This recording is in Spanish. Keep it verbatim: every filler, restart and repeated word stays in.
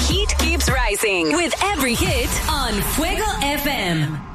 heat keeps rising with every hit on Fuego F M.